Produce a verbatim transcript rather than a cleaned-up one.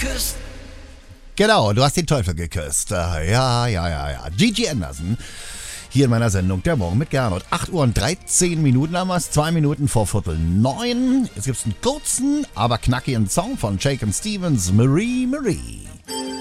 geküsst. Genau, du hast den Teufel geküsst. Äh, Ja, ja, ja, ja. Gigi Anderson. Hier in meiner Sendung Der Morgen mit Gernot. acht Uhr und dreizehn Minuten haben wir es. Zwei Minuten vor Viertel neun. Jetzt gibt es einen kurzen, aber knackigen Song von Shakin' Stevens, Marie Marie.